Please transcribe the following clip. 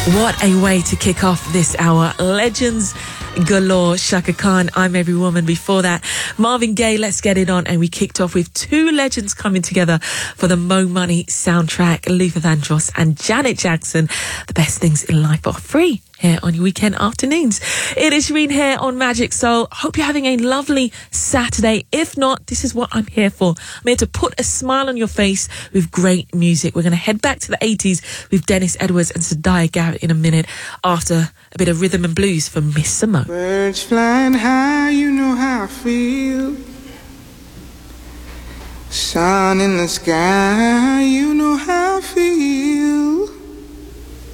What a way to kick off this hour. Legends galore, Shaka Khan, I'm Every Woman. Before that, Marvin Gaye, Let's Get It On. And we kicked off with two legends coming together for the Mo Money soundtrack, Luther Vandross and Janet Jackson. The best things in life are free here on your weekend afternoons. It is Shireen here on Magic Soul. Hope you're having a lovely Saturday. If not, this is what I'm here for. I'm here to put a smile on your face with great music. We're going to head back to the 80s with Dennis Edwards and Sadiya Garrett in a minute after a bit of rhythm and blues from Miss Simone. Birds flying high, you know how I feel. Sun in the sky, you know how I feel.